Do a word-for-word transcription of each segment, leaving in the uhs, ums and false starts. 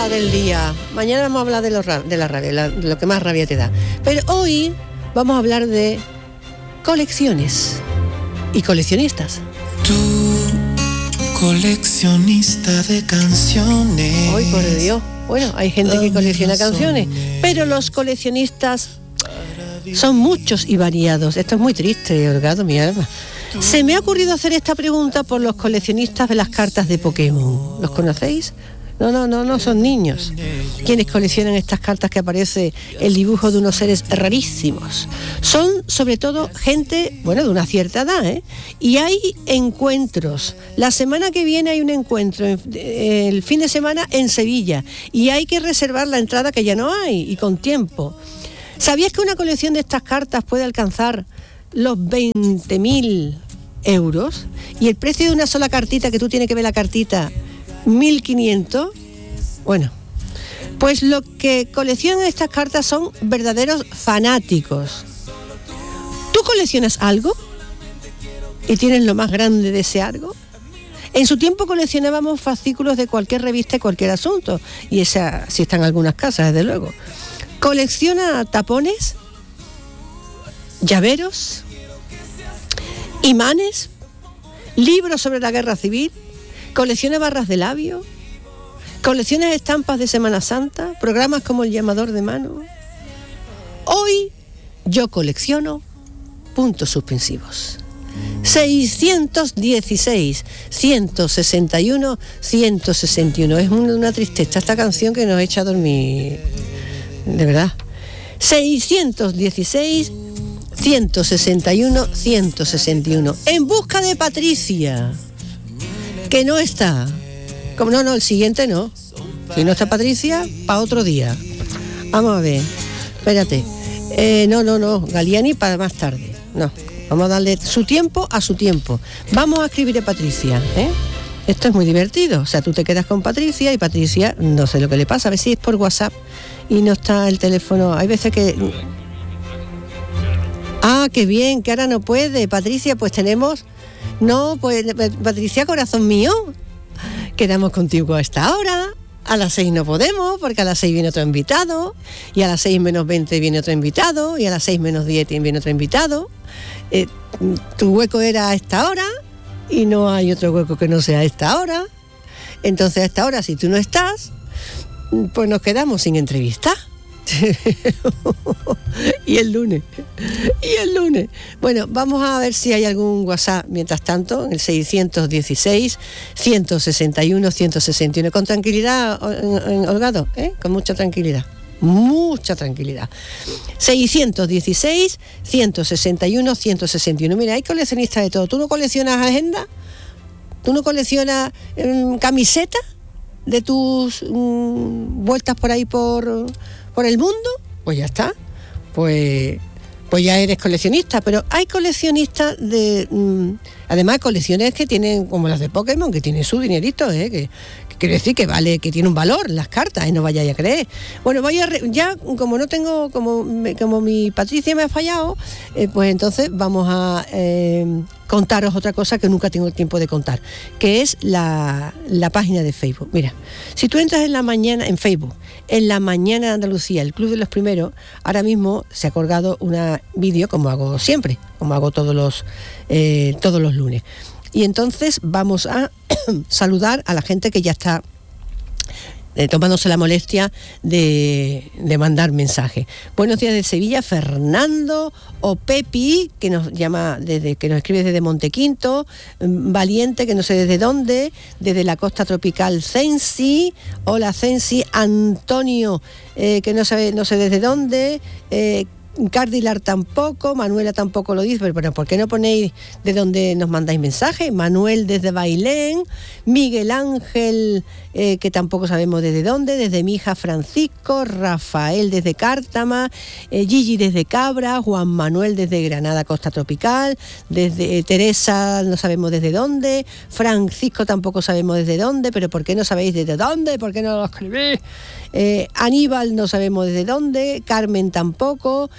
tema del día. Mañana vamos a hablar de, lo, de la rabia, la, de lo que más rabia te da. Pero hoy vamos a hablar de colecciones y coleccionistas. Tú, coleccionista de canciones. Ay, por Dios. Bueno, hay gente que colecciona canciones, pero los coleccionistas son muchos y variados. Esto es muy triste, Holgado, mi alma. Se me ha ocurrido hacer esta pregunta por los coleccionistas de las cartas de Pokémon. ¿Los conocéis? No, no, no, no son niños quienes coleccionan estas cartas que aparece el dibujo de unos seres rarísimos. Son sobre todo gente, bueno, de una cierta edad, ¿eh? Y hay encuentros. La semana que viene hay un encuentro, el fin de semana en Sevilla, y hay que reservar la entrada, que ya no hay, y con tiempo. ¿Sabías que una colección de estas cartas puede alcanzar los veinte mil euros? Y el precio de una sola cartita, que tú tienes que ver la cartita, mil quinientos. Bueno, pues lo que coleccionan estas cartas son verdaderos fanáticos. ¿Tú coleccionas algo? ¿Y tienes lo más grande de ese algo? En su tiempo coleccionábamos fascículos de cualquier revista y cualquier asunto, y esa sí está en algunas casas, desde luego. ¿Colecciona tapones? ¿Llaveros? ¿Imanes? ¿Libros sobre la guerra civil? ¿Colecciona barras de labio? ¿Colecciona estampas de Semana Santa? ¿Programas como El llamador de mano? Hoy yo colecciono puntos suspensivos. seiscientos dieciséis, ciento sesenta y uno, ciento sesenta y uno. Es una tristeza esta canción que nos echa a dormir, de verdad. seiscientos dieciséis, ciento sesenta y uno, ciento sesenta y uno. En busca de Patricia, que no está. Como no, no, el siguiente no. Si no está Patricia, para otro día. Vamos a ver. Espérate. Eh, no, no, no. Galiani para más tarde. No. Vamos a darle su tiempo a su tiempo. Vamos a escribir a Patricia, ¿eh? Esto es muy divertido. O sea, tú te quedas con Patricia y Patricia, no sé lo que le pasa. A ver si es por WhatsApp y no está el teléfono. Hay veces que... Ah, qué bien, que ahora no puede. Patricia, pues tenemos... No, pues Patricia, corazón mío, quedamos contigo a esta hora. A las seis no podemos, porque a las seis viene otro invitado, y a las seis menos veinte viene otro invitado, y a las seis menos diez viene otro invitado. Eh, tu hueco era a esta hora, y no hay otro hueco que no sea a esta hora. Entonces a esta hora, si tú no estás, pues nos quedamos sin entrevista. y el lunes y el lunes bueno, vamos a ver si hay algún WhatsApp mientras tanto, en el seiscientos dieciséis, ciento sesenta y uno, ciento sesenta y uno. Con tranquilidad, Holgado, ¿eh? Con mucha tranquilidad, mucha tranquilidad. seiscientos dieciséis, ciento sesenta y uno, ciento sesenta y uno. Mira, hay coleccionistas de todo. ¿Tú no coleccionas agenda? ¿Tú no coleccionas eh, camisetas de tus mm, vueltas por ahí por por el mundo? Pues ya está, pues pues ya eres coleccionista. Pero hay coleccionistas de mmm, además colecciones que tienen, como las de Pokémon, que tienen su dinerito, ¿eh? que, que quiere decir que vale, que tiene un valor las cartas, ¿eh? No vayáis a creer. Bueno, voy a re, ya como no tengo, como como mi Patricia me ha fallado, eh, pues entonces vamos a eh, contaros otra cosa que nunca tengo tiempo de contar, que es la, la página de Facebook. Mira, si tú entras en la mañana en Facebook, en la mañana de Andalucía, el Club de los Primeros, ahora mismo se ha colgado un vídeo, como hago siempre, como hago todos los eh, todos los lunes. Y entonces vamos a saludar a la gente que ya está eh, tomándose la molestia de, de mandar mensajes. Buenos días de Sevilla, Fernando o Pepi, que nos llama desde, que nos escribe desde Montequinto, Valiente, que no sé desde dónde, desde la costa tropical Censi, hola Censi, Antonio, eh, que no sabe, no sé desde dónde, eh, Cardilar tampoco, Manuela tampoco lo dice, pero, pero ¿por qué no ponéis de dónde nos mandáis mensajes? Manuel desde Bailén, Miguel Ángel, eh, que tampoco sabemos desde dónde, desde mi hija Francisco, Rafael desde Cártama, eh, Gigi desde Cabra, Juan Manuel desde Granada, Costa Tropical, desde eh, Teresa no sabemos desde dónde, Francisco tampoco sabemos desde dónde, pero ¿por qué no sabéis desde dónde? ¿Por qué no lo escribís? Eh, Aníbal no sabemos desde dónde, Carmen tampoco,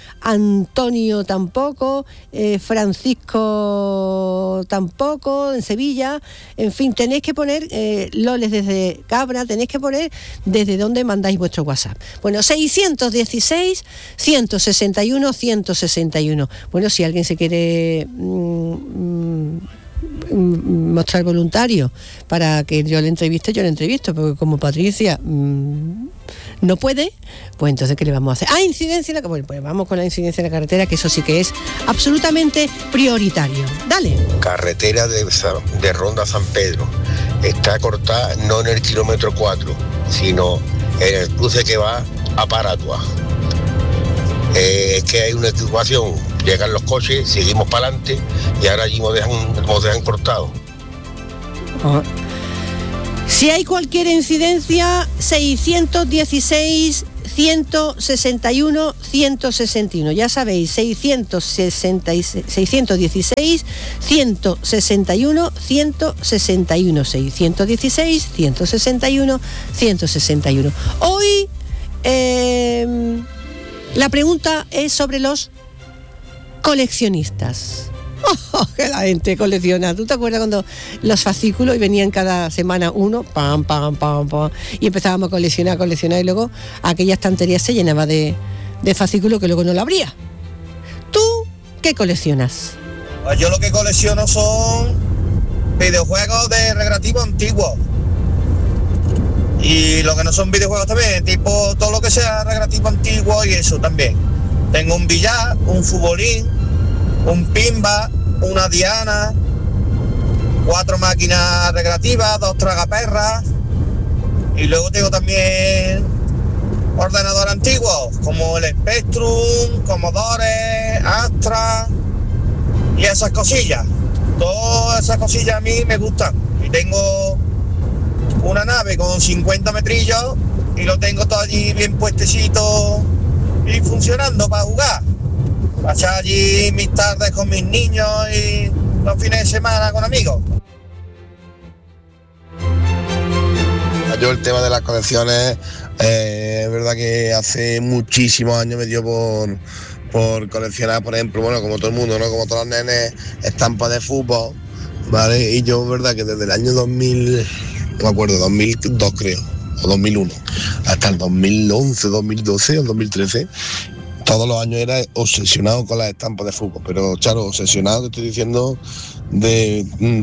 Antonio tampoco, eh, Francisco tampoco, en Sevilla. En fin, tenéis que poner eh, Loles desde Cabra, tenéis que poner desde dónde mandáis vuestro WhatsApp. Bueno, seiscientos dieciséis, ciento sesenta y uno, ciento sesenta y uno. Bueno, si alguien se quiere mmm, mmm, mostrar voluntario para que yo le entreviste, yo le entrevisto, porque como Patricia mmm, no puede, pues entonces ¿qué le vamos a hacer? Ah, incidencia en la, bueno, pues vamos con la incidencia en la carretera, que eso sí que es absolutamente prioritario. Dale. Carretera de, de Ronda San Pedro está cortada no en el kilómetro cuatro, sino en el cruce que va a Paratua. Eh, es que hay una equivocación, llegan los coches, seguimos para adelante y ahora allí nos dejan, nos dejan cortado. Oh. Si hay cualquier incidencia, seiscientos dieciséis, ciento sesenta y uno, ciento sesenta y uno. Ya sabéis, seiscientos dieciséis, ciento sesenta y uno, ciento sesenta y uno. seiscientos dieciséis, ciento sesenta y uno, ciento sesenta y uno. Hoy eh, la pregunta es sobre los coleccionistas. Oh, que la gente colecciona. ¿Tú te acuerdas cuando los fascículos y venían cada semana uno, pam, pam, pam, pam, y empezábamos a coleccionar, coleccionar y luego aquella estantería se llenaba de, de fascículos que luego no la abría? ¿Tú qué coleccionas? Pues yo lo que colecciono son videojuegos de recreativo antiguos. Y lo que no son videojuegos también, tipo todo lo que sea recreativo antiguo y eso también. Tengo un billar, un futbolín, un pimba, una diana, cuatro máquinas recreativas, dos tragaperras y luego tengo también ordenadores antiguos como el Spectrum, Commodore, Astra y esas cosillas. Todas esas cosillas a mí me gustan y tengo una nave con cincuenta metrillos y lo tengo todo allí bien puestecito y funcionando para jugar. Pasar allí mis tardes con mis niños y los fines de semana con amigos. Yo el tema de las colecciones, eh, es verdad que hace muchísimos años me dio por, por coleccionar, por ejemplo, bueno, como todo el mundo, ¿no? Como todos los nenes, estampas de fútbol, ¿vale? Y yo, es verdad que desde el año dos mil, no me acuerdo, dos mil dos creo, o dos mil uno, hasta el dos mil once, dos mil doce o dos mil trece, todos los años era obsesionado con las estampas de fútbol, pero claro, obsesionado, te estoy diciendo, de mmm,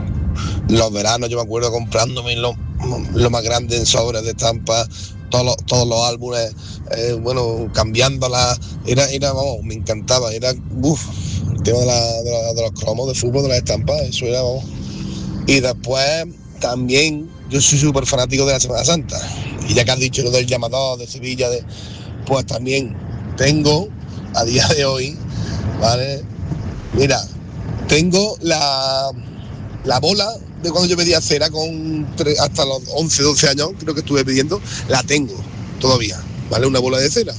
los veranos, yo me acuerdo comprándome lo, lo más grande en sobres de estampas, todos los, todos los álbumes, eh, bueno, cambiándolas, era, era, vamos, me encantaba, era, uff, el tema de, la, de, la, de los cromos de fútbol, de las estampas, eso era, vamos. Y después, también, yo soy súper fanático de la Semana Santa, y ya que has dicho lo del llamador de Sevilla, de, pues también tengo, a día de hoy, ¿vale? Mira, tengo la, la bola de cuando yo pedía cera con tres, hasta los once, doce años, creo que estuve pidiendo, la tengo todavía, ¿vale? Una bola de cera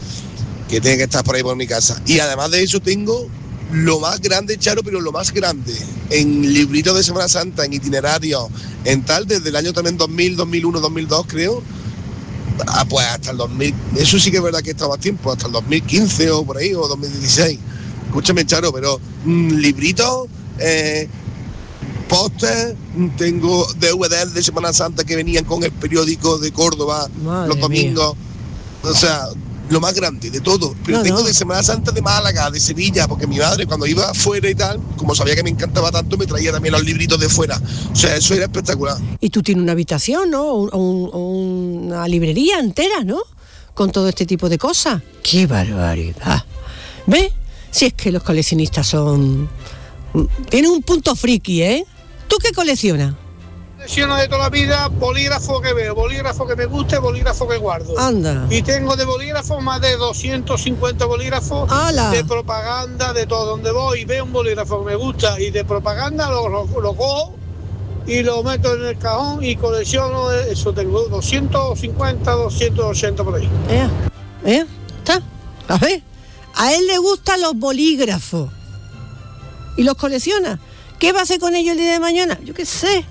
que tiene que estar por ahí por mi casa. Y además de eso tengo lo más grande, Charo, pero lo más grande, en libritos de Semana Santa, en itinerarios, en tal, desde el año también dos mil, dos mil uno, dos mil dos, creo. Ah, pues hasta el dos mil, eso sí que es verdad que está más tiempo, hasta el dos mil quince o por ahí, o dos mil dieciséis. Escúchame, Charo, pero mmm, libritos, eh, póster, tengo D V D de Semana Santa que venían con el periódico de Córdoba, Madre los domingos, mía. O sea, lo más grande de todo. Pero no, tengo no. de Semana Santa de Málaga, de Sevilla, porque mi madre cuando iba afuera y tal, como sabía que me encantaba tanto, me traía también los libritos de fuera. O sea, eso era espectacular. Y tú tienes una habitación, ¿no? Un, un, una librería entera, ¿no? Con todo este tipo de cosas. ¡Qué barbaridad! ¿Ves? Si es que los coleccionistas son... Tienen un punto friki, ¿eh? ¿Tú qué coleccionas? Colecciono de toda la vida bolígrafo que veo, bolígrafo que me guste, bolígrafo que guardo. Anda. Y tengo de bolígrafos más de doscientos cincuenta bolígrafos. ¡Hala! De propaganda, de todo. Donde voy veo un bolígrafo que me gusta y de propaganda lo, lo, lo cojo y lo meto en el cajón y colecciono eso. Tengo doscientos cincuenta, doscientos ochenta por ahí. ¿Eh? ¿Eh? ¿Está? A ver. A él le gustan los bolígrafos y los colecciona. ¿Qué va a hacer con ellos el día de mañana? Yo qué sé.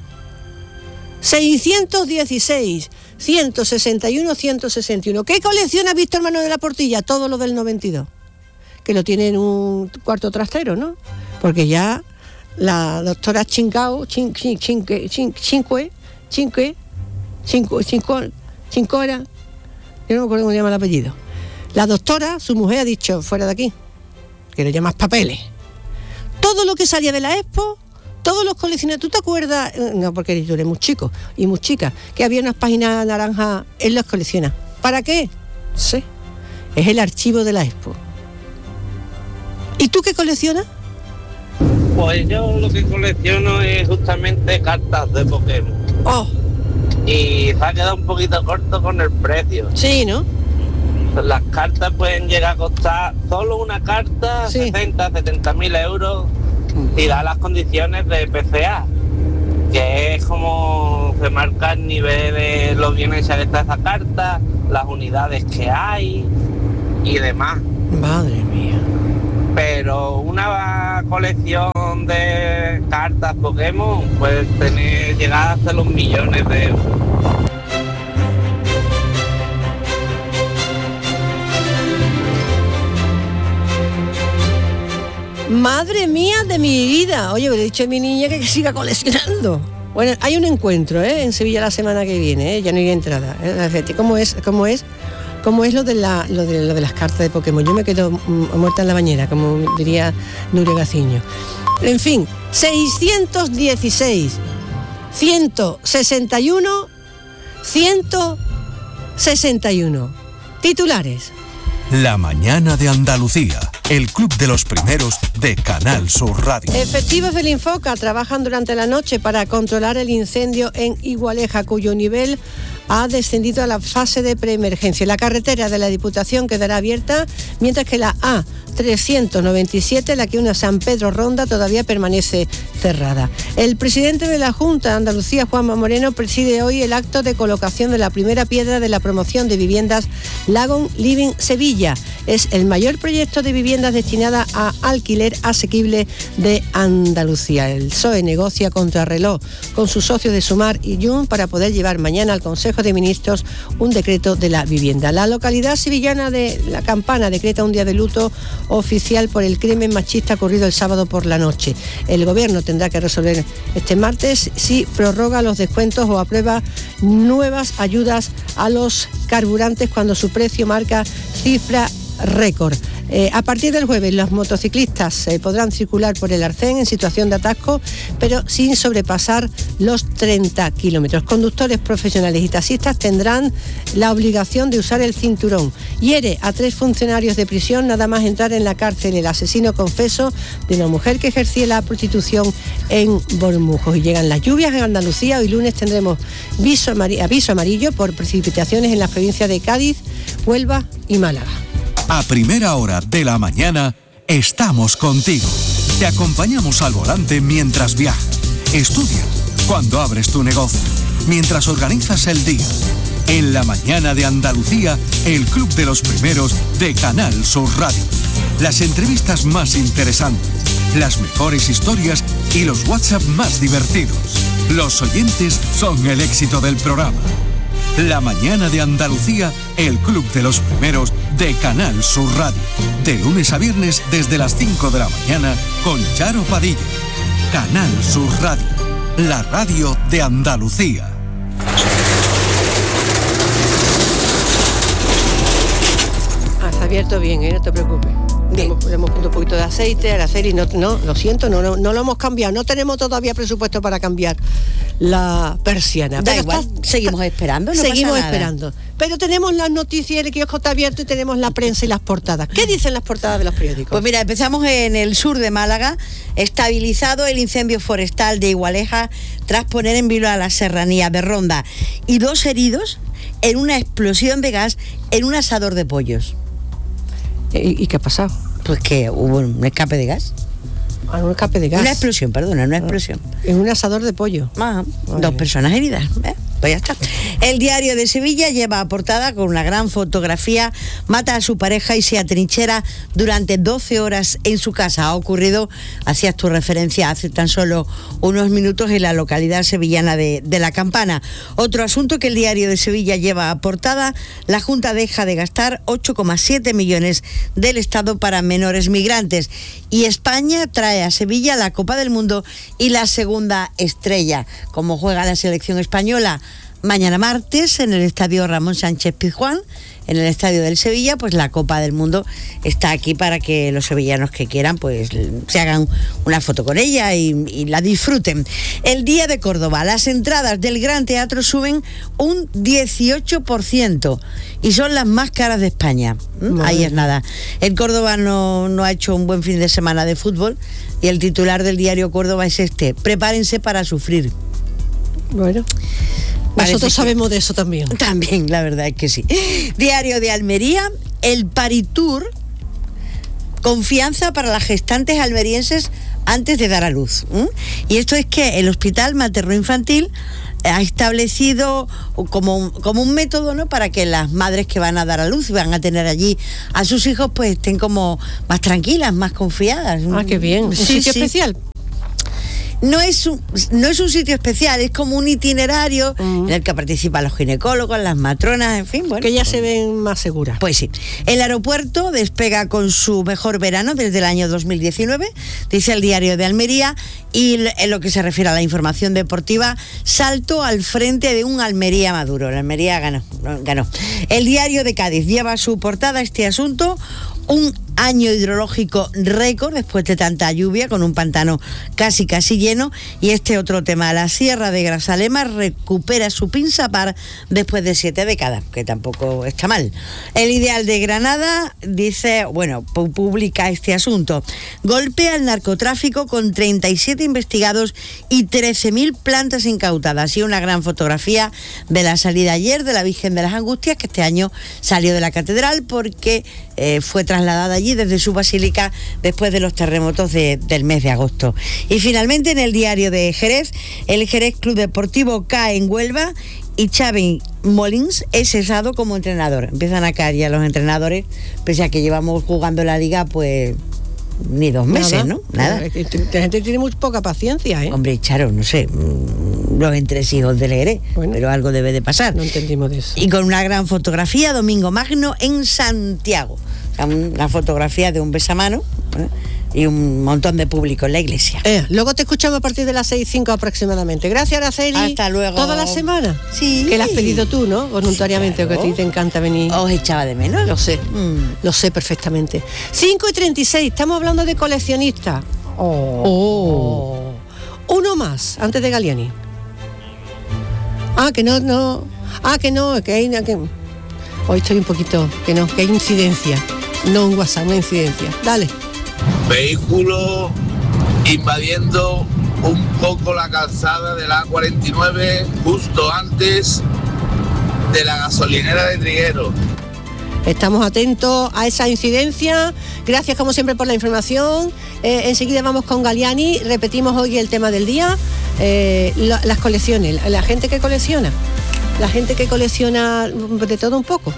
seiscientos dieciséis, ciento sesenta y uno, ciento sesenta y uno. ¿Qué colecciona Víctor Manuel de la Portilla? Todo lo del noventa y dos. que lo tiene en un cuarto trastero, ¿no? Porque ya la doctora Chincao, chin, chin, chin, chin, Chinque, Chinque, Cinco, cinco, Chincora, yo no me acuerdo cómo se llama el apellido. La doctora, su mujer, ha dicho, fuera de aquí, que le llamas papeles. Todo lo que salía de la Expo, todos los coleccionables, ¿tú te acuerdas? No, porque tú eres muy chico y muy chica, que había unas páginas naranjas, él las colecciona. ¿Para qué? Sí, es el archivo de la Expo. ¿Y tú qué coleccionas? Pues yo lo que colecciono es justamente cartas de Pokémon. Oh. Y se ha quedado un poquito corto con el precio. Sí, ¿no? Las cartas pueden llegar a costar solo una carta, sí, sesenta, setenta mil euros, y da las condiciones de P C A, que es como se marca el nivel de los bienes que está esa carta, las unidades que hay y demás. Madre mía. Pero una colección de cartas Pokémon puede tener, llegar hasta los millones de euros. Madre mía de mi vida. Oye, le he dicho a mi niña que siga coleccionando. Bueno, hay un encuentro, ¿eh? En Sevilla la semana que viene, ¿eh? Ya no hay entrada, ¿eh? ¿Cómo es? ¿Cómo es? ¿Cómo es lo de, la, lo, de, lo de las cartas de Pokémon? Yo me quedo mm, muerta en la bañera, como diría Nuria Gaciño. En fin, seiscientos dieciséis, ciento sesenta y uno, ciento sesenta y uno. Titulares. La mañana de Andalucía, el club de los primeros de Canal Sur Radio. Efectivos del Infoca trabajan durante la noche para controlar el incendio en Igualeja, cuyo nivel ha descendido a la fase de preemergencia. La carretera de la Diputación quedará abierta, mientras que la A trescientos noventa y siete, la que une a San Pedro Ronda, todavía permanece cerrada. El presidente de la Junta de Andalucía, Juanma Moreno, preside hoy el acto de colocación de la primera piedra de la promoción de viviendas Lagon Living Sevilla. Es el mayor proyecto de viviendas destinada a alquiler asequible de Andalucía. El P S O E negocia contrarreloj con sus socios de Sumar y Jun para poder llevar mañana al Consejo de Ministros un decreto de la vivienda. La localidad sevillana de La Campana decreta un día de luto oficial por el crimen machista ocurrido el sábado por la noche. El gobierno tendrá que resolver este martes si prorroga los descuentos o aprueba nuevas ayudas a los carburantes cuando su precio marca cifra récord. Eh, a partir del jueves los motociclistas eh, podrán circular por el Arcén en situación de atasco, pero sin sobrepasar los treinta kilómetros. Conductores profesionales y taxistas tendrán la obligación de usar el cinturón. Hiere a tres funcionarios de prisión nada más entrar en la cárcel el asesino confeso de una mujer que ejercía la prostitución en Bormujos. Y llegan las lluvias en Andalucía. Hoy lunes tendremos aviso amarillo, aviso amarillo por precipitaciones en las provincias de Cádiz, Huelva y Málaga. A primera hora de la mañana estamos contigo. Te acompañamos al volante mientras viajas, estudias, cuando abres tu negocio, mientras organizas el día. En la mañana de Andalucía, el club de los primeros de Canal Sur Radio. Las entrevistas más interesantes, las mejores historias y los WhatsApp más divertidos. Los oyentes son el éxito del programa. La mañana de Andalucía, el club de los primeros de Canal Sur Radio. De lunes a viernes desde las cinco de la mañana con Charo Padilla. Canal Sur Radio, la radio de Andalucía. Ah, está abierto bien, ¿eh? No te preocupes. Bien. Le hemos puesto un poquito de aceite al hacer y no, no, lo siento, no, no, no lo hemos cambiado. No tenemos todavía presupuesto para cambiar la persiana. Da pero igual, está, seguimos esperando, no seguimos pasa nada. esperando. Pero tenemos las noticias, el kiosco está abierto y tenemos la prensa y las portadas. ¿Qué dicen las portadas de los periódicos? Pues mira, empezamos en el sur de Málaga. Estabilizado el incendio forestal de Igualeja tras poner en vilo a la serranía de Ronda. Y dos heridos en una explosión de gas en un asador de pollos. ¿Y, y qué ha pasado? Pues que hubo un escape de gas. Ah, un escape de gas. Una explosión, perdona, una explosión. En un asador de pollo. Ah, dos personas heridas. ¿eh? Pues ya está. El Diario de Sevilla lleva a portada con una gran fotografía, mata a su pareja y se atrinchera durante doce horas en su casa. Ha ocurrido, hacías tu referencia hace tan solo unos minutos, en la localidad sevillana de, de La Campana. Otro asunto que el Diario de Sevilla lleva a portada: la Junta deja de gastar ocho coma siete millones del Estado para menores migrantes. Y España trae a Sevilla la Copa del Mundo y la segunda estrella. ¿Cómo juega la selección española? Mañana martes en el Estadio Ramón Sánchez Pizjuán, en el Estadio del Sevilla, pues la Copa del Mundo está aquí para que los sevillanos que quieran pues se hagan una foto con ella y, y la disfruten. El Día de Córdoba: las entradas del Gran Teatro suben un dieciocho por ciento y son las más caras de España. ¿Mm? Ahí es nada. El Córdoba no, no ha hecho un buen fin de semana de fútbol y el titular del diario Córdoba es este: prepárense para sufrir. Bueno, nosotros sabemos de eso también. También, la verdad es que sí. Diario de Almería: el Paritur, confianza para las gestantes almerienses antes de dar a luz. ¿Mm? Y esto es que el Hospital Materno-Infantil ha establecido como, como un método, ¿no?, para que las madres que van a dar a luz y van a tener allí a sus hijos pues estén como más tranquilas, más confiadas. Ah, qué bien. ¿Un sí, sitio sí. especial? No es, un, no es un sitio especial, es como un itinerario uh-huh. en el que participan los ginecólogos, las matronas, en fin, bueno. Que ya se ven más seguras. Pues sí. El aeropuerto despega con su mejor verano desde el año dos mil diecinueve, dice el Diario de Almería, y en lo que se refiere a la información deportiva, salto al frente de un Almería maduro. La Almería ganó, ganó. El Diario de Cádiz lleva a su portada este asunto: un año hidrológico récord después de tanta lluvia, con un pantano casi casi lleno. Y este otro tema: la Sierra de Grazalema recupera su pinzapar después de siete décadas, que tampoco está mal. El Ideal de Granada dice, bueno, publica este asunto: golpea el narcotráfico con treinta y siete investigados y trece mil plantas incautadas. Y una gran fotografía de la salida ayer de la Virgen de las Angustias, que este año salió de la catedral porque eh, fue trasladada allí desde su basílica después de los terremotos de, del mes de agosto. Y finalmente, en el Diario de Jerez, el Jerez Club Deportivo cae en Huelva y Xavi Molins es cesado como entrenador. Empiezan a caer ya los entrenadores, pese a que llevamos jugando la liga pues ni dos meses, Nada. ¿no? Nada. La gente tiene muy poca paciencia, ¿eh? Hombre, Charo, no sé, los entresijos de Legré, bueno, pero algo debe de pasar. No entendimos de eso. Y con una gran fotografía, Domingo Magno en Santiago. O sea, una fotografía de un besamano, ¿eh?, y un montón de público en la iglesia. Eh, luego te escuchamos a partir de las seis y cinco aproximadamente. Gracias, Araceli. Hasta luego. ¿Toda la semana? Sí. Que la has pedido tú, ¿no? Voluntariamente, sí, claro. O que a ti te encanta venir. Os echaba de menos. Lo sé, mm. lo sé perfectamente. cinco y treinta y seis, estamos hablando de coleccionistas. Oh. oh. Uno más, antes de Galiani. Ah, que no, no. Ah, que no, que hay... Que... Hoy estoy un poquito... Que no, que hay incidencia. No un WhatsApp, una incidencia. Dale. Vehículo invadiendo un poco la calzada de la A cuarenta y nueve justo antes de la gasolinera de Trigueros. Estamos atentos a esa incidencia. Gracias como siempre por la información. Eh, enseguida vamos con Galiani. Repetimos hoy el tema del día. Eh, la, las colecciones, la, la gente que colecciona. La gente que colecciona de todo un poco.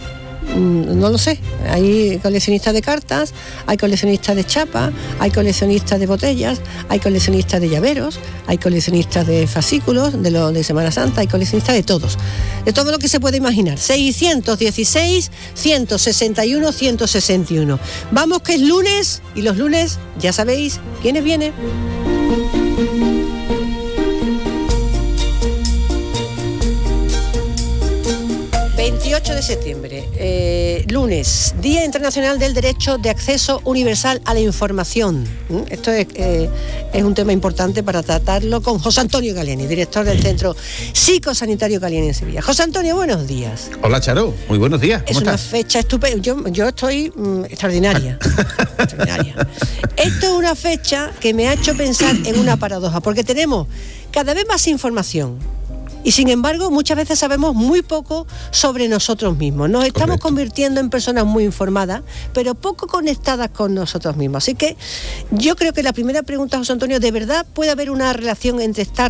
No lo sé, hay coleccionistas de cartas, hay coleccionistas de chapas, hay coleccionistas de botellas, hay coleccionistas de llaveros, hay coleccionistas de fascículos de lo de Semana Santa, hay coleccionistas de todos, de todo lo que se puede imaginar. seiscientos dieciséis, ciento sesenta y uno, ciento sesenta y uno. Vamos, que es lunes, y los lunes ya sabéis quiénes vienen. veintiocho de septiembre, eh, lunes, Día Internacional del Derecho de Acceso Universal a la Información. ¿Mm? Esto es, eh, es un tema importante para tratarlo con José Antonio Galiani, director del Centro Psicosanitario Galiani en Sevilla. José Antonio, buenos días. Hola, Charo, muy buenos días. ¿Cómo es una estás? Fecha estupenda. Yo, yo estoy mmm, extraordinaria. extraordinaria. Esto es una fecha que me ha hecho pensar en una paradoja, porque tenemos cada vez más información. Y sin embargo, muchas veces sabemos muy poco sobre nosotros mismos. Nos estamos Correcto. convirtiendo en personas muy informadas, pero poco conectadas con nosotros mismos. Así que yo creo que la primera pregunta, José Antonio, ¿de verdad puede haber una relación entre estar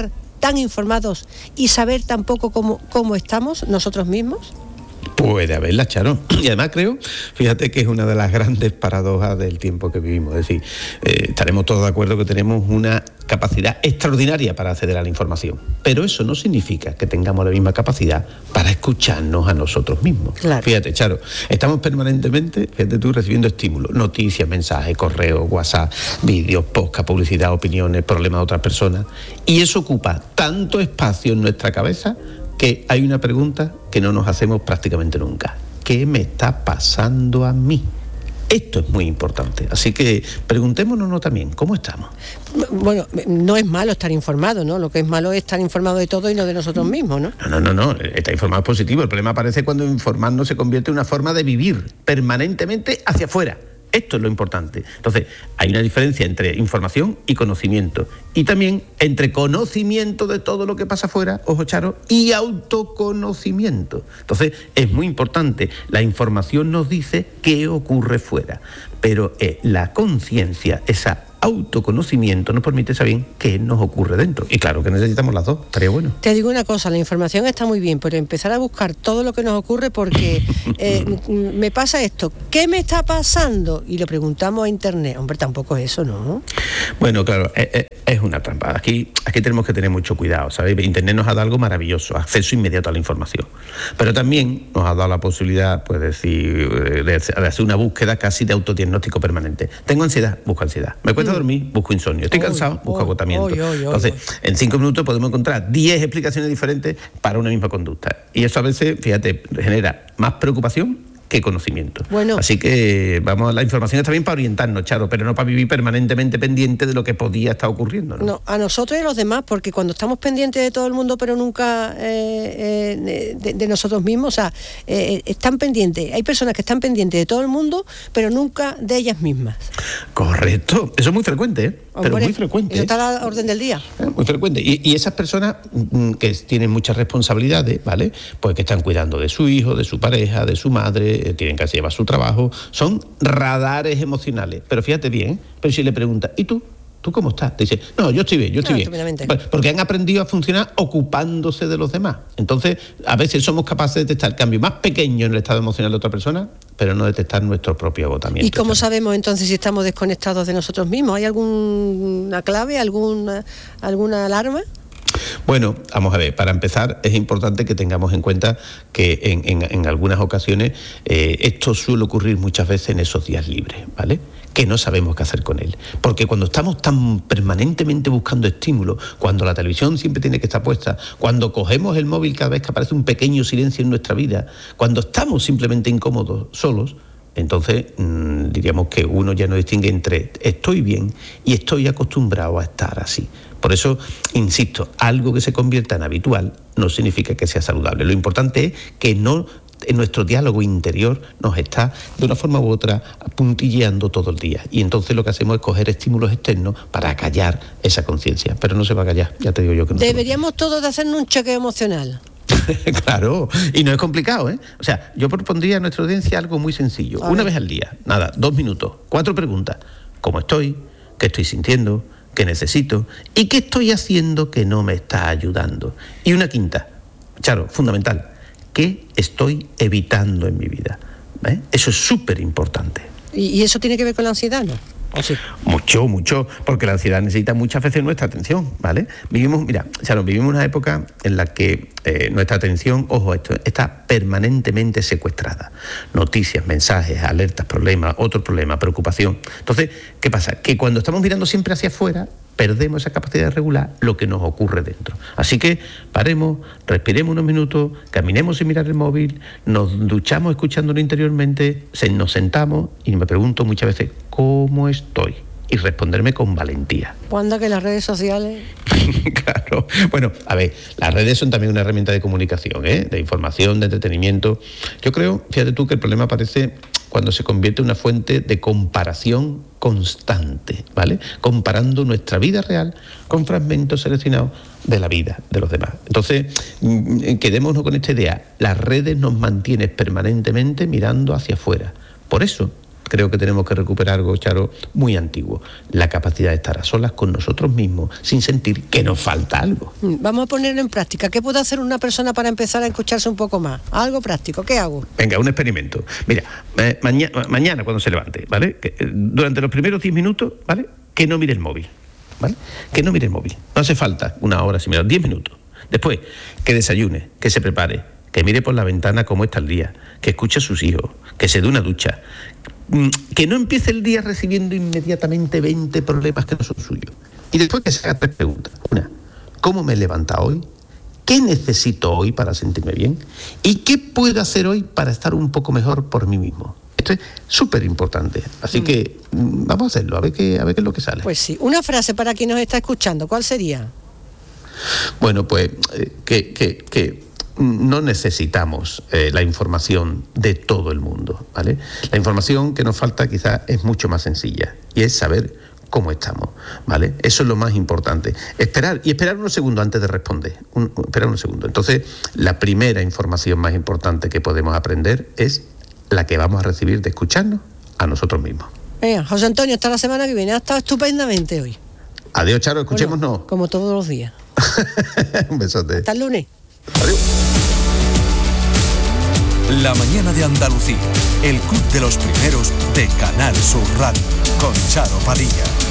tan informados y saber tampoco cómo, cómo estamos nosotros mismos? Puede haberla, Charo. Y además creo, fíjate que es una de las grandes paradojas del tiempo que vivimos. Es decir, eh, estaremos todos de acuerdo que tenemos una capacidad extraordinaria para acceder a la información. Pero eso no significa que tengamos la misma capacidad para escucharnos a nosotros mismos. Claro. Fíjate, Charo, estamos permanentemente, fíjate tú, recibiendo estímulos, noticias, mensajes, correos, WhatsApp, vídeos, podcast, publicidad, opiniones, problemas de otras personas. Y eso ocupa tanto espacio en nuestra cabeza que hay una pregunta que no nos hacemos prácticamente nunca. ¿Qué me está pasando a mí? Esto es muy importante. Así que preguntémonos también, ¿cómo estamos? Bueno, no es malo estar informado, ¿no? Lo que es malo es estar informado de todo y no de nosotros mismos, ¿no? No, no, no, no. Estar informado es positivo. El problema aparece cuando informarnos se convierte en una forma de vivir permanentemente hacia afuera. Esto es lo importante. Entonces, hay una diferencia entre información y conocimiento. Y también entre conocimiento de todo lo que pasa afuera, ojo Charo, y autoconocimiento. Entonces, es muy importante. La información nos dice qué ocurre fuera. Pero eh, la conciencia, esa autoconocimiento nos permite saber qué nos ocurre dentro. Y claro que necesitamos las dos, estaría bueno. Te digo una cosa, la información está muy bien, pero empezar a buscar todo lo que nos ocurre porque eh, me pasa esto, ¿qué me está pasando? Y lo preguntamos a internet. Hombre, tampoco es eso, ¿no? Bueno, claro, es, es una trampa. Aquí, aquí tenemos que tener mucho cuidado, ¿sabes? Internet nos ha dado algo maravilloso, acceso inmediato a la información. Pero también nos ha dado la posibilidad, pues decir, de hacer una búsqueda casi de autodiagnóstico permanente. Tengo ansiedad, busco ansiedad. Me cuesta dormir, busco insomnio. Estoy cansado, busco agotamiento. Oy, oy, oy, Entonces, oy. en cinco minutos podemos encontrar diez explicaciones diferentes para una misma conducta. Y eso a veces, fíjate, genera más preocupación que conocimiento. Bueno. Así que vamos, la información está bien para orientarnos, Charo, pero no para vivir permanentemente pendiente de lo que podía estar ocurriendo, ¿no? No, a nosotros y a los demás, porque cuando estamos pendientes de todo el mundo, pero nunca eh, eh, de, de nosotros mismos, o sea, eh, están pendientes, hay personas que están pendientes de todo el mundo, pero nunca de ellas mismas. Correcto, eso es muy frecuente, ¿eh? Hombre, pero muy frecuente. ¿No está a la orden del día? ¿Eh? Muy frecuente. Y, y esas personas mm, que tienen muchas responsabilidades, ¿vale? Pues que están cuidando de su hijo, de su pareja, de su madre, eh, tienen que llevar su trabajo, son radares emocionales. Pero fíjate bien, pero si le preguntas, ¿y tú? ¿Tú cómo estás? Te dice, no, yo estoy bien, yo estoy no, bien. Porque han aprendido a funcionar ocupándose de los demás. Entonces, a veces somos capaces de detectar el cambio más pequeño en el estado emocional de otra persona, pero no detectar nuestro propio agotamiento. ¿Y cómo sabemos entonces si estamos desconectados de nosotros mismos? ¿Hay alguna clave, alguna, alguna alarma? Bueno, vamos a ver, para empezar es importante que tengamos en cuenta que en, en, en algunas ocasiones eh, esto suele ocurrir muchas veces en esos días libres, ¿vale? Que no sabemos qué hacer con él. Porque cuando estamos tan permanentemente buscando estímulos, cuando la televisión siempre tiene que estar puesta, cuando cogemos el móvil cada vez que aparece un pequeño silencio en nuestra vida, cuando estamos simplemente incómodos, solos, entonces mmm, diríamos que uno ya no distingue entre estoy bien y estoy acostumbrado a estar así. Por eso, insisto, algo que se convierta en habitual no significa que sea saludable. Lo importante es que no en nuestro diálogo interior nos está, de una forma u otra, puntilleando todo el día. Y entonces lo que hacemos es coger estímulos externos para callar esa conciencia. Pero no se va a callar, ya te digo yo que no. Deberíamos todos de hacernos un chequeo emocional. Claro, y no es complicado, ¿eh? O sea, yo propondría a nuestra audiencia algo muy sencillo. Una vez al día, nada, dos minutos, cuatro preguntas. ¿Cómo estoy? ¿Qué estoy sintiendo? ¿Qué necesito? ¿Y qué estoy haciendo que no me está ayudando? Y una quinta, Charo, fundamental. ¿Qué estoy evitando en mi vida? ¿Eh? Eso es súper importante. ¿Y, ¿Y eso tiene que ver con la ansiedad, no? ¿O sí? Mucho, mucho, porque la ansiedad necesita muchas veces nuestra atención, ¿vale? Vivimos, mira, Charo, vivimos una época en la que eh, nuestra atención, ojo, esto está permanentemente secuestrada. Noticias, mensajes, alertas, problemas, otro problema, preocupación. Entonces, ¿qué pasa? Que cuando estamos mirando siempre hacia afuera, perdemos esa capacidad de regular lo que nos ocurre dentro. Así que paremos, respiremos unos minutos, caminemos sin mirar el móvil, nos duchamos escuchándolo interiormente, se, nos sentamos y me pregunto muchas veces, ¿cómo estoy? Y responderme con valentía. ¿Cuándo que las redes sociales? Claro. Bueno, a ver, las redes son también una herramienta de comunicación, ¿eh? De información, de entretenimiento. Yo creo, fíjate tú, que el problema aparece cuando se convierte en una fuente de comparación constante, ¿vale? Comparando nuestra vida real con fragmentos seleccionados de la vida de los demás. Entonces, quedémonos con esta idea. Las redes nos mantienen permanentemente mirando hacia afuera. Por eso, creo que tenemos que recuperar algo, Charo, muy antiguo, la capacidad de estar a solas con nosotros mismos sin sentir que nos falta algo. Vamos a ponerlo en práctica. ¿Qué puede hacer una persona para empezar a escucharse un poco más? Algo práctico. ¿Qué hago? Venga, un experimento. Mira, eh, maña, mañana cuando se levante, ¿vale? Que, eh, durante los primeros diez minutos, ¿vale? Que no mire el móvil, ¿vale? Que no mire el móvil. No hace falta una hora, si me da diez minutos. Después, que desayune, que se prepare, que mire por la ventana cómo está el día, que escuche a sus hijos, que se dé una ducha, que no empiece el día recibiendo inmediatamente veinte problemas que no son suyos. Y después que se haga tres preguntas. Una, ¿cómo me he levantado hoy? ¿Qué necesito hoy para sentirme bien? ¿Y qué puedo hacer hoy para estar un poco mejor por mí mismo? Esto es súper importante. Así mm. que vamos a hacerlo, a ver, qué, a ver qué es lo que sale. Pues sí. Una frase para quien nos está escuchando, ¿cuál sería? Bueno, pues eh, que... que, que no necesitamos eh, la información de todo el mundo, ¿vale? La información que nos falta quizás es mucho más sencilla y es saber cómo estamos, ¿vale? Eso es lo más importante. Esperar, y esperar unos segundos antes de responder. Un, esperar unos segundos. Entonces, la primera información más importante que podemos aprender es la que vamos a recibir de escucharnos a nosotros mismos. Venga, José Antonio, hasta la semana que viene. Ha estado estupendamente hoy. Adiós, Charo, escuchémonos. Bueno, como todos los días. Un besote. Hasta el lunes. Adiós. La mañana de Andalucía, el club de los primeros de Canal Sur Radio, con Charo Padilla.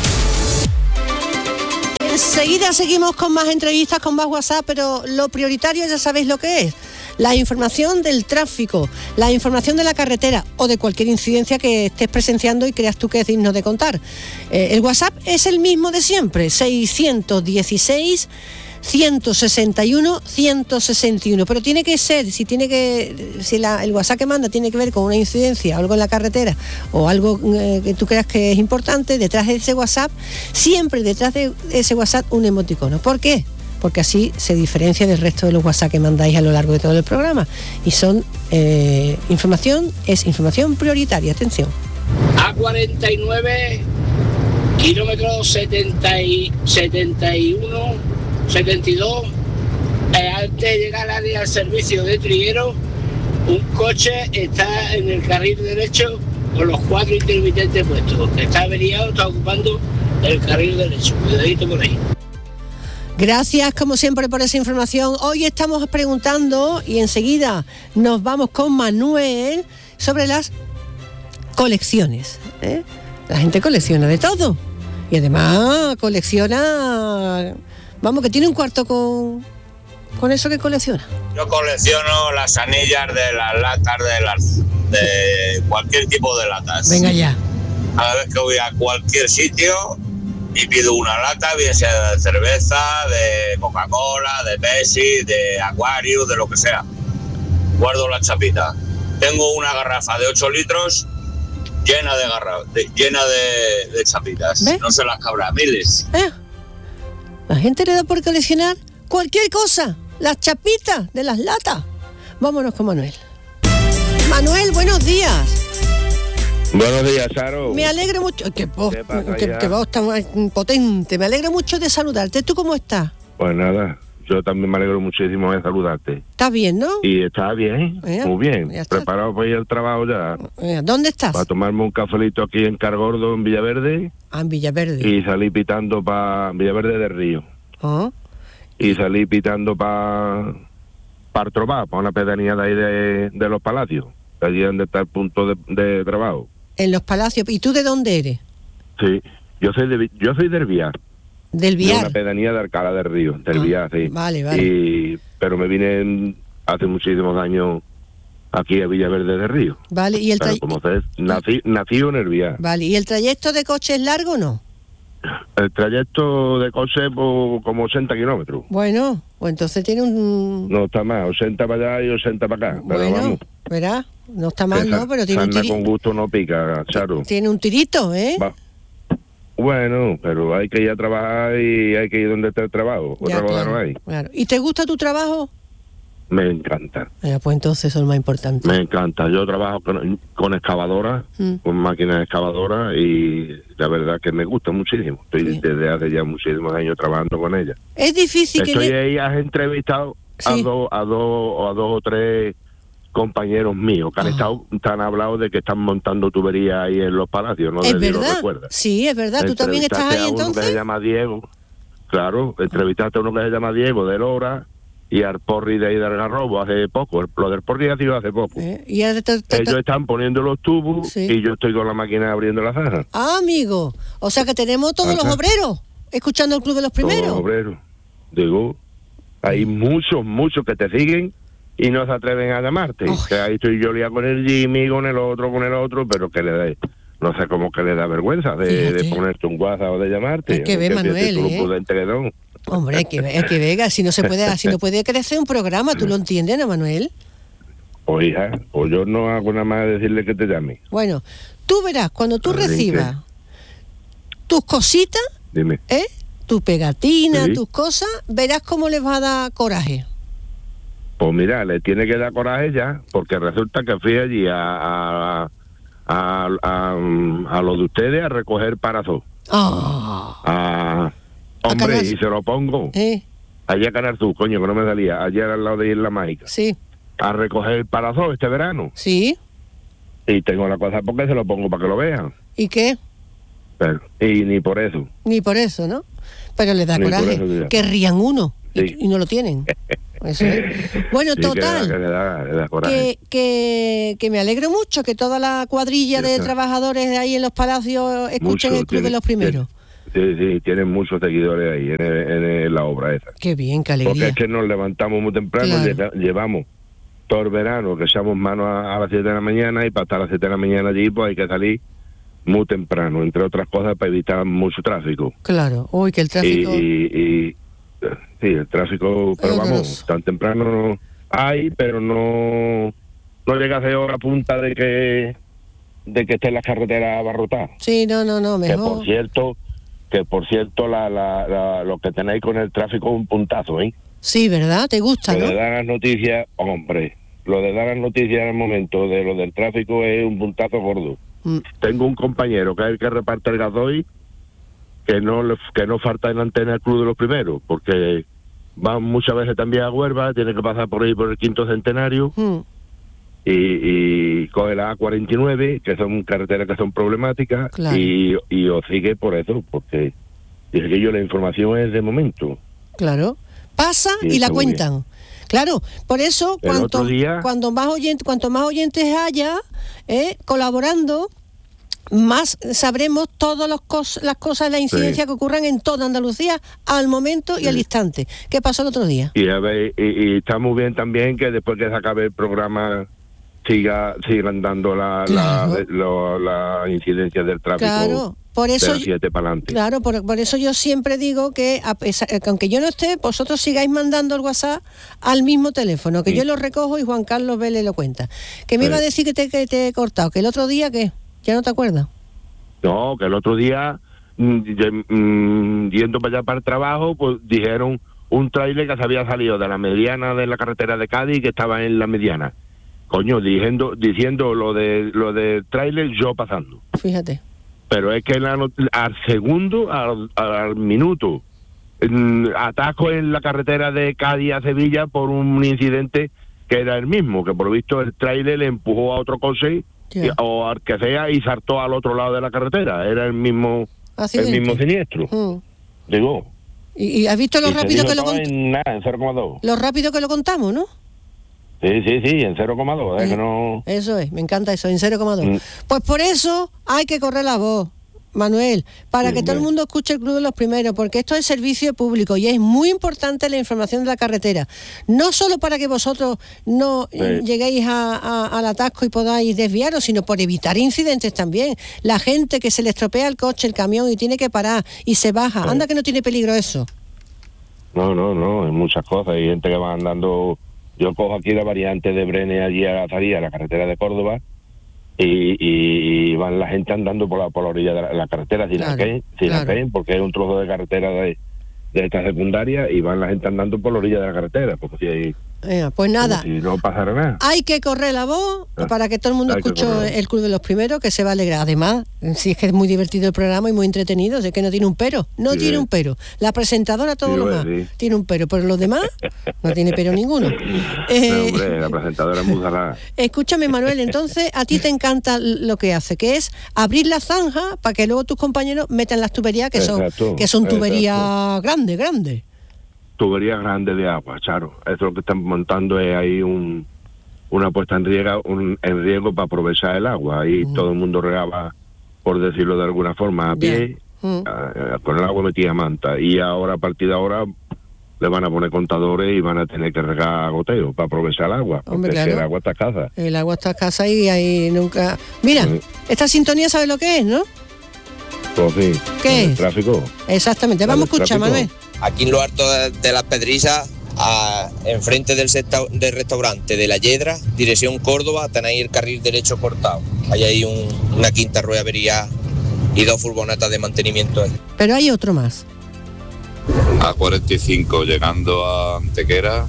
Enseguida seguimos con más entrevistas, con más WhatsApp, pero lo prioritario ya sabéis lo que es. La información del tráfico, la información de la carretera o de cualquier incidencia que estés presenciando y creas tú que es digno de contar. Eh, el WhatsApp es el mismo de siempre, seiscientos dieciséis, ciento sesenta y uno, ciento sesenta y uno, pero tiene que ser, si tiene que, si la, el WhatsApp que manda tiene que ver con una incidencia, algo en la carretera o algo eh, que tú creas que es importante, detrás de ese WhatsApp, siempre detrás de ese WhatsApp un emoticono. ¿Por qué? Porque así se diferencia del resto de los WhatsApp que mandáis a lo largo de todo el programa y son eh, información, es información prioritaria. Atención. A cuarenta y nueve, kilómetros setenta y, setenta y uno, setenta y dos, eh, antes de llegar al área del servicio de Triguero, un coche está en el carril derecho con los cuatro intermitentes puestos. Está averiado, está ocupando el carril derecho. Cuidadito por ahí. Gracias, como siempre, por esa información. Hoy estamos preguntando, y enseguida nos vamos con Manuel, sobre las colecciones. ¿eh? La gente colecciona de todo. Y además colecciona... Vamos, que tiene un cuarto con, con eso que colecciona. Yo colecciono las anillas de las latas de, las, de cualquier tipo de latas. Venga ya. Cada vez que voy a cualquier sitio y pido una lata, bien sea de cerveza, de Coca-Cola, de Pepsi, de Aquarius, de lo que sea. Guardo la chapita. Tengo una garrafa de ocho litros llena de garra, de, llena de, de chapitas. ¿Ves? No se las cabrá, miles. ¿Eh? La gente le da por coleccionar cualquier cosa, las chapitas de las latas. Vámonos con Manuel. Manuel, buenos días. Buenos días, Charo. Me alegro mucho. Qué voz, qué, qué voz tan potente. Me alegro mucho de saludarte. ¿Tú cómo estás? Pues nada, yo también me alegro muchísimo de saludarte. ¿Estás bien, no? Y está bien, ya, muy bien. Preparado para ir al trabajo ya. ¿Dónde estás? Para tomarme un cafelito aquí en Cargordo, en Villaverde. Ah, en Villaverde. Y salí pitando para Villaverde del Río. ¿Ah? Y salí pitando para para Trobá, para una pedanía de ahí de, de los Palacios, allí donde está el punto de, de trabajo. En los Palacios. ¿Y tú de dónde eres? Sí, yo soy de, yo soy del Viar. ¿Del Viar? De una pedanía de Alcalá del Río, del ah, Viar, sí. Vale, vale. Y, pero me vine en, hace muchísimos años aquí a Villaverde del Río. Vale, y el trayecto... Como sabes, nací, nací en el Viar. Vale, ¿y el trayecto de coche es largo o no? El trayecto de coche por como ochenta kilómetros. Bueno, pues entonces tiene un... No está mal, ochenta para allá y ochenta para acá. Pero bueno, vamos. verá, no está mal, ¿no? Pero tiene un tirito. Con gusto no pica, Charo. Tiene un tirito, ¿eh? Va. Bueno, pero hay que ir a trabajar y hay que ir donde está el trabajo. Ya, Otra cosa claro, no hay. Claro. ¿Y te gusta tu trabajo? Me encanta. Eh, pues entonces eso es lo más importante. Me encanta. Yo trabajo con, con excavadoras, mm. con máquinas excavadoras y la verdad que me gusta muchísimo. Estoy sí. desde hace ya muchísimos años trabajando con ellas. Es difícil Estoy que... ahí, has entrevistado sí. a, dos, a, dos, a dos o tres compañeros míos que han Ah. estado, te han hablado de que están montando tuberías ahí en los palacios, ¿no? ¿Es De- lo verdad? recuerdas. Sí, es verdad. ¿Tú también estás Entrevistaste ahí a uno que entonces? se llama Diego, claro, entrevistaste a uno que se llama Diego de Lora y al Porri de ahí del Algarrobo hace poco, el- lo del Porri ha sido hace poco. Eh, y ahora te- te- Ellos están poniendo los tubos Sí. y yo estoy con la máquina abriendo la zaja. Ah, amigo. O sea que tenemos todos los Ajá. obreros escuchando el Club de los Todos Primeros. los obreros. Digo, hay muchos, muchos que te siguen y no se atreven a llamarte. Que ahí estoy yo ya con el Jimmy, con el otro, con el otro, pero que le da, no sé cómo que le da vergüenza de, de ponerte un WhatsApp o de llamarte. Hay que ver, fíjate Manuel, tú lo ¿eh? prudente que son. Hombre, hay que ver, hay que ver, así no se puede, así no puede crecer un programa, ¿tú lo entiendes, no, Manuel? O hija, o yo no hago nada más decirle que te llame. Bueno, tú verás, cuando tú Así recibas tus cositas, Dime. ¿eh? Tus pegatinas, Sí. tus cosas, verás cómo les va a dar coraje. Pues mira, le tiene que dar coraje ya, porque resulta que fui allí a a, a, a, a lo de ustedes a recoger parazón. Ah. Ah, hombre, Canal- y se lo pongo. ¿Eh? Allá a Canal Sur, coño, que no me salía. Ayer al lado de Isla Mágica. Sí. A recoger parazón este verano. Sí. Y tengo la cosa porque se lo pongo para que lo vean. ¿Y qué? Pero, y ni por eso. Ni por eso, ¿no? Pero les da Ni por coraje. eso, mira. Querrían uno y- Sí. y, no lo tienen. Eso es. Bueno, Sí, que total. le da- que le da- le da coraje. Que, que, que me alegro mucho que toda la cuadrilla Ya de está. trabajadores de ahí en los palacios escuchen Mucho, el Club tiene- de los Primeros. Sí, sí, tienen muchos seguidores ahí en, el- en el- la obra esa. Qué bien, qué Porque alegría. es que nos levantamos muy temprano, Claro. lleva- llevamos todo el verano, que echamos mano a, a las siete de la mañana y para estar a las siete de la mañana allí pues hay que salir muy temprano, entre otras cosas para evitar mucho tráfico. Claro, uy, que el tráfico. Y, y, y, eh, sí, el tráfico, pero Horroroso. vamos, tan temprano no hay, pero no no llega a ser hora punta de que de que esté la carretera abarrotada. Sí, no, no, no, Que mejor. por cierto, que por cierto la, la, la- lo que tenéis con el tráfico es un puntazo, ¿eh? Sí, ¿verdad? ¿Te gusta, Lo no? de dar las noticias, hombre, lo de dar las noticias en el momento de lo del tráfico es un puntazo gordo. Mm. Tengo un compañero que es el que reparte el gasoil, que no le- que no falta en la antena del Club de los Primeros, porque va muchas veces también a Huelva, tiene que pasar por ahí por el quinto centenario Mm. y, y coge la A cuarenta y nueve, que son carreteras que son problemáticas, Claro. y, y os sigue por eso, porque dice que yo la información es de momento. Claro. Pasa Sí, y la está muy cuentan. Claro, por eso El cuanto, otro día- cuanto más oyentes, cuanto más oyentes haya eh, colaborando, más sabremos todas las cos- las cosas, las incidencias Sí. que ocurran en toda Andalucía al momento y al instante. ¿Qué pasó el otro día? Y, a ver, y, y está muy bien también que después que se acabe el programa siga sigan dando la, Claro. la, lo- la incidencia del tráfico Claro, por eso de las yo- siete para adelante. Claro, por, por eso yo siempre digo que, a pesar, que aunque yo no esté, vosotros sigáis mandando el WhatsApp al mismo teléfono, que Sí. yo lo recojo y Juan Carlos Vélez lo cuenta. Que me Sí. iba a decir que te, que te he cortado, que el otro día, ¿qué? ¿Ya no te acuerdas? No, que el otro día, mm, ye- mm, yendo para allá para el trabajo, pues dijeron un tráiler que se había salido de la mediana de la carretera de Cádiz y que estaba en la mediana. Coño, diciendo, diciendo lo de lo del tráiler, yo pasando. Fíjate. Pero es que la not- al segundo, al, al minuto, mm, ataco en la carretera de Cádiz a Sevilla por un incidente que era el mismo, que por lo visto el tráiler le empujó a otro coche Ya. y- o al que sea y saltó al otro lado de la carretera. Era el mismo, el Accidente. mismo siniestro. Mm. Digo. ¿Y, y has visto lo y se rápido dijo que lo todo cont- en nada, en cero coma dos. lo rápido que lo contamos, ¿no? Sí, sí, sí, en cero coma dos. Es Sí. que no... Eso es, me encanta eso, en cero coma dos. Mm. Pues por eso hay que correr la voz, Manuel, para Sí, que todo el hombre. mundo escuche el Club de los Primeros, porque esto es servicio público y es muy importante la información de la carretera. No solo para que vosotros no Sí. eh, lleguéis a- a- al atasco y podáis desviaros, sino por evitar incidentes también. La gente que se le estropea el coche, el camión y tiene que parar y se baja. Sí. Anda que no tiene peligro eso. No, no, no, hay muchas cosas. Hay gente que va andando. Yo cojo aquí la variante de Brene allí a la Zaría, la carretera de Córdoba, y, y, y van la gente andando por la, por la orilla de la, la carretera sin Claro, la caen, sin claro. la caen, porque es un trozo de carretera de, de esta secundaria, y van la gente andando por la orilla de la carretera, porque si hay, Venga, pues nada. Y no pasará nada. Hay que correr la voz para que todo el mundo escuche el Club de los Primeros, que se va a alegrar. Además, si es que es muy divertido el programa y muy entretenido, sé que no tiene un pero. No sí, tiene un pero. La presentadora, todo sí, lo más, sí. tiene un pero, pero los demás no tiene pero ninguno. Eh, no, hombre, la presentadora es muy salada. Escúchame, Manuel, entonces a ti te encanta lo que hace, que es abrir la zanja para que luego tus compañeros metan las tuberías, que son, exacto, que son tuberías grandes, grandes. Tuberías grandes de agua, Charo. Eso lo que están montando es ahí un, una puesta en riego, un, en riego para aprovechar el agua. Ahí uh-huh. todo el mundo regaba, por decirlo de alguna forma, a pie, uh-huh. a, a, con el agua metía manta. Y ahora, a partir de ahora, le van a poner contadores y van a tener que regar a goteo para aprovechar el agua. Porque Hombre, claro. es que el agua está escasa. El agua está escasa y ahí nunca... Mira, uh-huh. esta sintonía sabe lo que es, ¿no? Pues sí. ¿Qué el es? Tráfico. Exactamente. Vamos a escuchar, Manuel. Aquí en lo alto de las Pedrizas, a, enfrente del, seta, del restaurante de La Yedra, dirección Córdoba, tenéis el carril derecho cortado. Hay ahí un, una quinta rueda avería y dos furgonetas de mantenimiento. Pero hay otro más. A cuarenta y cinco, llegando a Antequera,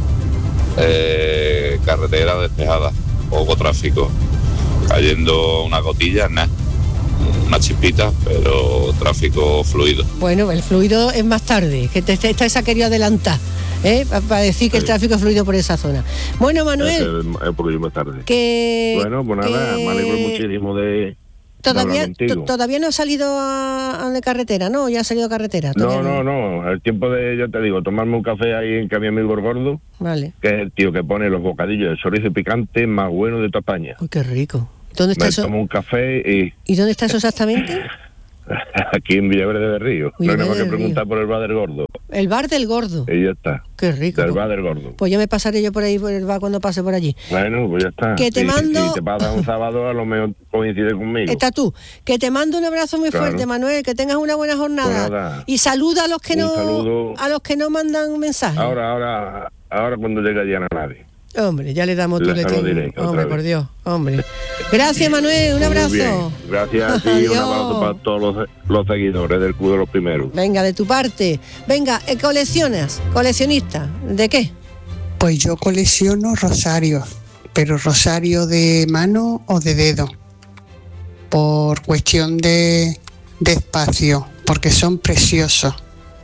eh, carretera despejada, poco tráfico, cayendo una gotilla, nada. Una chispita, pero tráfico fluido. Bueno, el fluido es más tarde, que te, esta esa quería adelantar, ¿eh? para decir que sí. el tráfico es fluido por esa zona. Bueno, Manuel, es, es, es por más tarde. Que, bueno, pues nada, que... me alegro muchísimo de... Todavía, t- todavía no ha salido a, a la carretera, ¿no? ¿Ya ha salido a carretera? No, no, no, el tiempo de, yo te digo, tomarme un café ahí en que mi amigo el Gordo, vale. que es el tío que pone los bocadillos de chorizo picante más buenos de toda España. Uy, qué rico. ¿Dónde está me eso? tomo un café y... ¿Y dónde está eso exactamente? Aquí en Villaverde del Río. No hay nada más que preguntar por el bar del Gordo. El bar del Gordo. Y ya está. Qué rico. El bar del Gordo. Pues ya me pasaré yo por ahí, por el bar, cuando pase por allí. Bueno, pues ya está. Que te si, mando... Si te pasa un sábado, a lo mejor coincide conmigo. Está tú. Que te mando un abrazo muy claro. fuerte, Manuel. Que tengas una buena jornada. Pues y saluda a los que un no saludo. a los que no mandan mensajes. Ahora, ahora, ahora cuando llega Diana nadie. Hombre, ya le damos tu letrero. Hombre, por Dios, hombre. Gracias, Manuel, un abrazo. Gracias a ti, un abrazo para todos los, los seguidores del Club de los Primeros. Venga, de tu parte. Venga, eh, coleccionas, coleccionista. ¿De qué? Pues yo colecciono rosarios, pero rosario de mano o de dedo. Por cuestión de, de espacio, porque son preciosos.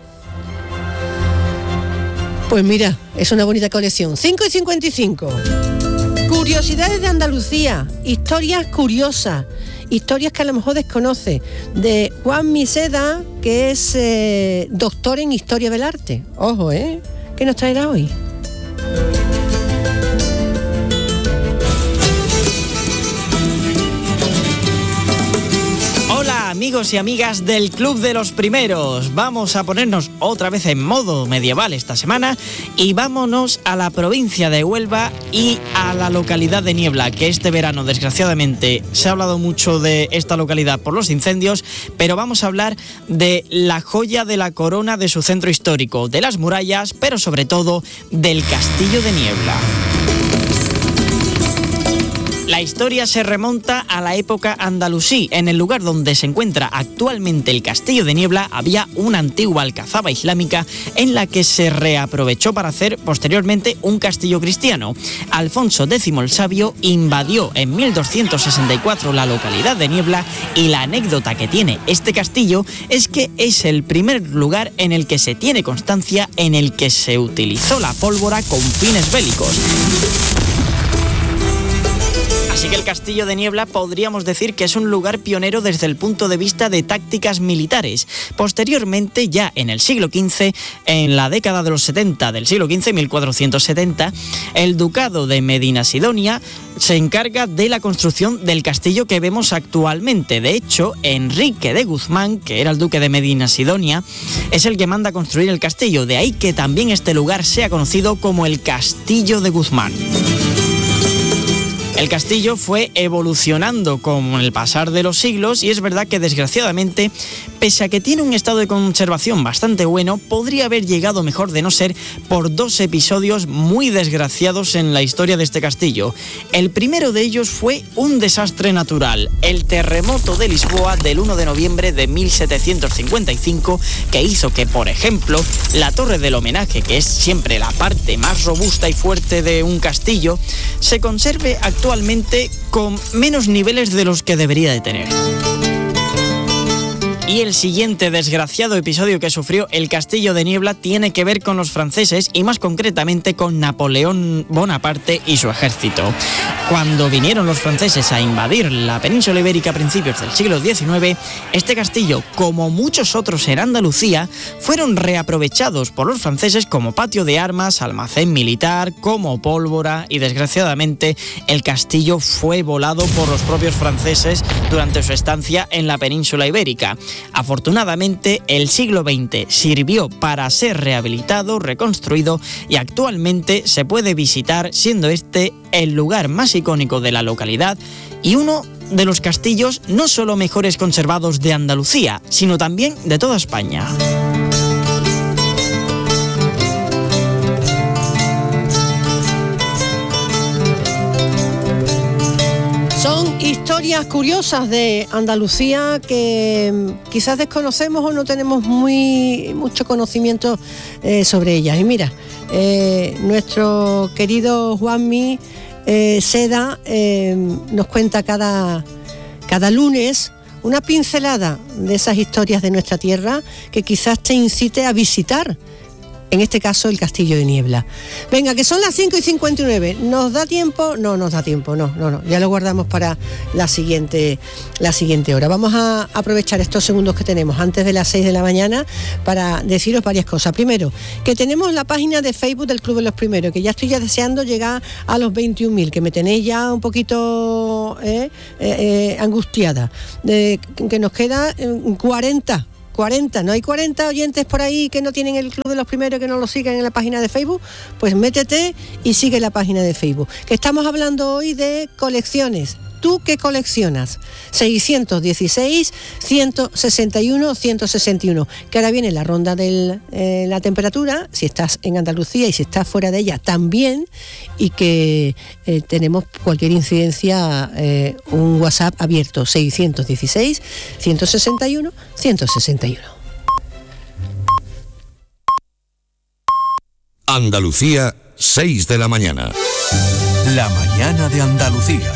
Pues mira, es una bonita colección. cinco y cincuenta y cinco. Curiosidades de Andalucía. Historias curiosas. Historias que a lo mejor desconoce. De Juan Miseda, que es eh, doctor en Historia del Arte. Ojo, ¿eh? ¿Qué nos traerá hoy? Hola amigos y amigas del Club de los Primeros, vamos a ponernos otra vez en modo medieval esta semana y vámonos a la provincia de Huelva y a la localidad de Niebla, que este verano desgraciadamente se ha hablado mucho de esta localidad por los incendios, pero vamos a hablar de la joya de la corona de su centro histórico, de las murallas, pero sobre todo del Castillo de Niebla. La historia se remonta a la época andalusí. En el lugar donde se encuentra actualmente el Castillo de Niebla había una antigua alcazaba islámica en la que se reaprovechó para hacer posteriormente un castillo cristiano. Alfonso décimo el Sabio invadió en mil doscientos sesenta y cuatro la localidad de Niebla y la anécdota que tiene este castillo es que es el primer lugar en el que se tiene constancia en el que se utilizó la pólvora con fines bélicos. Así que el Castillo de Niebla podríamos decir que es un lugar pionero desde el punto de vista de tácticas militares. Posteriormente, ya en el siglo quince, en la década de los setenta del siglo quince, mil cuatrocientos setenta, el Ducado de Medina-Sidonia se encarga de la construcción del castillo que vemos actualmente. De hecho, Enrique de Guzmán, que era el duque de Medina-Sidonia, es el que manda construir el castillo. De ahí que también este lugar sea conocido como el Castillo de Guzmán. El castillo fue evolucionando con el pasar de los siglos y es verdad que desgraciadamente pese a que tiene un estado de conservación bastante bueno, podría haber llegado mejor de no ser por dos episodios muy desgraciados en la historia de este castillo. El primero de ellos fue un desastre natural, el terremoto de Lisboa del uno de noviembre de mil setecientos cincuenta y cinco, que hizo que, por ejemplo, la torre del homenaje, que es siempre la parte más robusta y fuerte de un castillo, se conserve actualmente con menos niveles de los que debería de tener. Y el siguiente desgraciado episodio que sufrió el Castillo de Niebla tiene que ver con los franceses y más concretamente con Napoleón Bonaparte y su ejército. Cuando vinieron los franceses a invadir la península ibérica a principios del siglo diecinueve, este castillo, como muchos otros en Andalucía, fueron reaprovechados por los franceses como patio de armas, almacén militar, como pólvora y desgraciadamente el castillo fue volado por los propios franceses durante su estancia en la península ibérica. Afortunadamente, el siglo veinte sirvió para ser rehabilitado, reconstruido y actualmente se puede visitar, siendo este el lugar más icónico de la localidad y uno de los castillos no solo mejores conservados de Andalucía, sino también de toda España. Son historias curiosas de Andalucía que quizás desconocemos o no tenemos muy mucho conocimiento eh, sobre ellas. Y mira, eh, nuestro querido Juanmi eh, Seda eh, nos cuenta cada, cada lunes una pincelada de esas historias de nuestra tierra que quizás te incite a visitar, en este caso, el Castillo de Niebla. Venga, que son las cinco y cincuenta y nueve. ¿Nos da tiempo? No, nos da tiempo, no, no, no. Ya lo guardamos para la siguiente, la siguiente hora. Vamos a aprovechar estos segundos que tenemos antes de las seis de la mañana para deciros varias cosas. Primero, que tenemos la página de Facebook del Club de los Primeros, que ya estoy ya deseando llegar a los veintiún mil, que me tenéis ya un poquito eh, eh, eh, angustiada. De, que nos queda cuarenta. cuarenta, ¿no hay cuarenta oyentes por ahí que no tienen el Club de los Primeros, que no lo siguen en la página de Facebook? Pues métete y sigue la página de Facebook. Que estamos hablando hoy de colecciones. ¿Tú qué coleccionas? seiscientos dieciséis, ciento sesenta y uno, ciento sesenta y uno. Que ahora viene la ronda de eh, la temperatura, si estás en Andalucía y si estás fuera de ella también, y que eh, tenemos cualquier incidencia, eh, un WhatsApp abierto, seiscientos dieciséis, ciento sesenta y uno, ciento sesenta y uno. Andalucía, seis de la mañana. La mañana de Andalucía.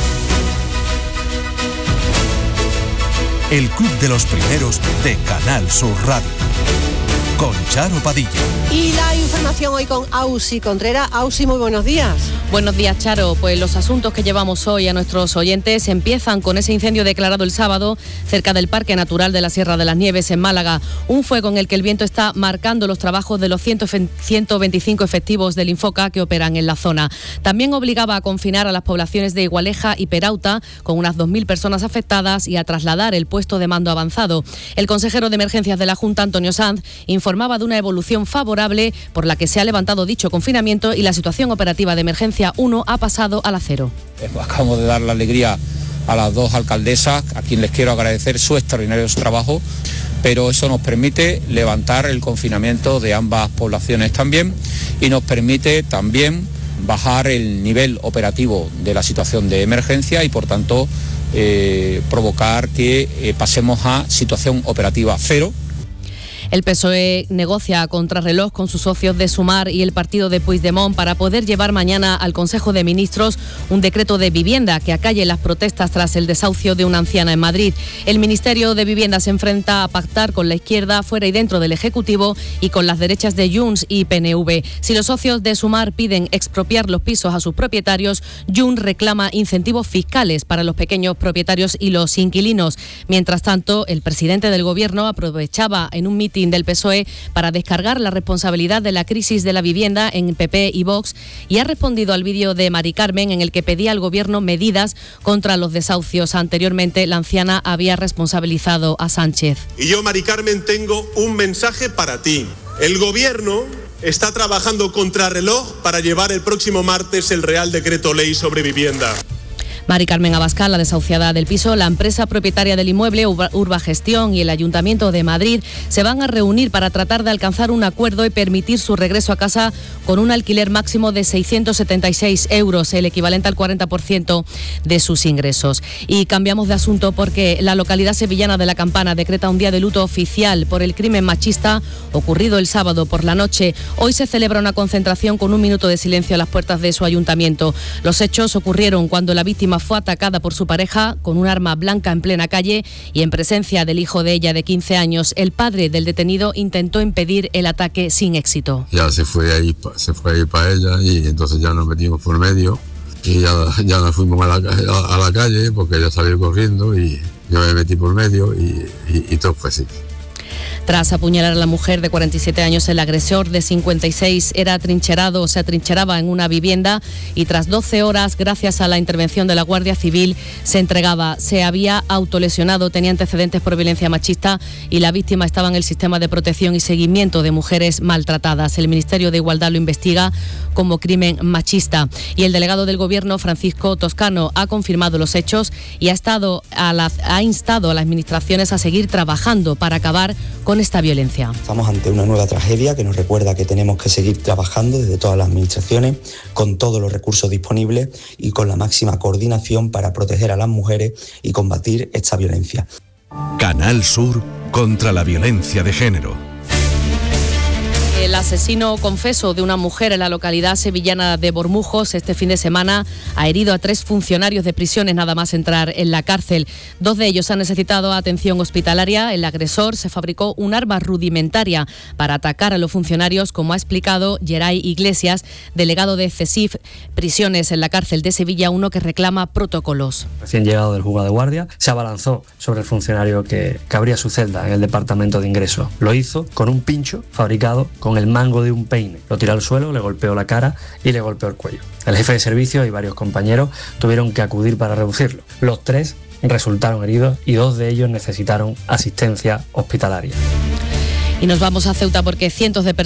El Club de los Primeros de Canal Sur Radio. Con Charo Padilla. Y la información hoy con Ausi Contreras. Ausi, muy buenos días. Buenos días, Charo. Pues los asuntos que llevamos hoy a nuestros oyentes empiezan con ese incendio declarado el sábado cerca del Parque Natural de la Sierra de las Nieves en Málaga. Un fuego en el que el viento está marcando los trabajos de los ciento veinticinco efectivos del Infoca que operan en la zona. También obligaba a confinar a las poblaciones de Igualeja y Perauta, con unas dos mil personas afectadas, y a trasladar el puesto de mando avanzado. El consejero de Emergencias de la Junta, Antonio Sanz, informaba de una evolución favorable por la que se ha levantado dicho confinamiento y la situación operativa de emergencia uno ha pasado a la cero. Acabamos de dar la alegría a las dos alcaldesas, a quien les quiero agradecer su extraordinario trabajo, pero eso nos permite levantar el confinamiento de ambas poblaciones también y nos permite también bajar el nivel operativo de la situación de emergencia y por tanto eh, provocar que eh, pasemos a situación operativa cero. El P S O E negocia a contrarreloj con sus socios de Sumar y el partido de Puigdemont para poder llevar mañana al Consejo de Ministros un decreto de vivienda que acalle las protestas tras el desahucio de una anciana en Madrid. El Ministerio de Vivienda se enfrenta a pactar con la izquierda fuera y dentro del Ejecutivo y con las derechas de Junts y P N V. Si los socios de Sumar piden expropiar los pisos a sus propietarios, Junts reclama incentivos fiscales para los pequeños propietarios y los inquilinos. Mientras tanto, el presidente del Gobierno aprovechaba en un mitin del P S O E para descargar la responsabilidad de la crisis de la vivienda en P P y Vox y ha respondido al vídeo de Mari Carmen en el que pedía al Gobierno medidas contra los desahucios. Anteriormente, la anciana había responsabilizado a Sánchez. Y yo, Mari Carmen, tengo un mensaje para ti. El Gobierno está trabajando contrarreloj para llevar el próximo martes el Real Decreto Ley sobre vivienda. Mari Carmen Abascal, la desahuciada del piso, la empresa propietaria del inmueble, Urba Gestión, y el Ayuntamiento de Madrid se van a reunir para tratar de alcanzar un acuerdo y permitir su regreso a casa con un alquiler máximo de seiscientos setenta y seis euros, el equivalente al cuarenta por ciento de sus ingresos. Y cambiamos de asunto porque la localidad sevillana de La Campana decreta un día de luto oficial por el crimen machista ocurrido el sábado por la noche. Hoy se celebra una concentración con un minuto de silencio a las puertas de su ayuntamiento. Los hechos ocurrieron cuando la víctima fue atacada por su pareja con un arma blanca en plena calle y en presencia del hijo de ella de quince años. El padre del detenido intentó impedir el ataque sin éxito. Ya se fue ahí, se fue ahí para ella y entonces ya nos metimos por medio y ya, ya nos fuimos a la, a, a la calle porque ella salió corriendo y yo me metí por medio y, y, y todo fue así. Tras apuñalar a la mujer de cuarenta y siete años, el agresor de cincuenta y seis era atrincherado o se atrincheraba en una vivienda y tras doce horas, gracias a la intervención de la Guardia Civil, se entregaba. Se había autolesionado, tenía antecedentes por violencia machista y la víctima estaba en el sistema de protección y seguimiento de mujeres maltratadas. El Ministerio de Igualdad lo investiga como crimen machista. Y el delegado del Gobierno, Francisco Toscano, ha confirmado los hechos y ha, estado a la, ha instado a las administraciones a seguir trabajando para acabar con esta violencia. Estamos ante una nueva tragedia que nos recuerda que tenemos que seguir trabajando desde todas las administraciones con todos los recursos disponibles y con la máxima coordinación para proteger a las mujeres y combatir esta violencia. Canal Sur contra la violencia de género. El asesino confeso de una mujer en la localidad sevillana de Bormujos este fin de semana ha herido a tres funcionarios de prisiones nada más entrar en la cárcel. Dos de ellos han necesitado atención hospitalaria. El agresor se fabricó un arma rudimentaria para atacar a los funcionarios, como ha explicado Geray Iglesias, delegado de CESIF Prisiones en la cárcel de Sevilla, uno que reclama protocolos. Recién llegado del juzgado de guardia, se abalanzó sobre el funcionario que, que abría su celda en el departamento de ingreso. Lo hizo con un pincho fabricado con el mango de un peine. Lo tiró al suelo, le golpeó la cara y le golpeó el cuello. El jefe de servicio y varios compañeros tuvieron que acudir para reducirlo. Los tres resultaron heridos y dos de ellos necesitaron asistencia hospitalaria. Y nos vamos a Ceuta porque cientos de personas